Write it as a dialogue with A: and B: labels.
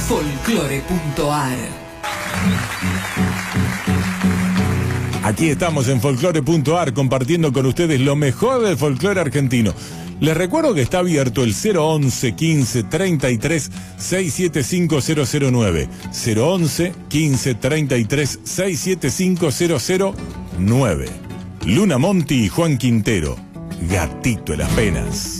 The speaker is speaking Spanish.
A: Folclore.ar.
B: Aquí estamos en Folclore.ar compartiendo con ustedes lo mejor del folclore argentino. Les recuerdo que está abierto el 011 15 33 675 009. 011 15 33 675 009. Luna Monti y Juan Quintero. Gatito en las penas.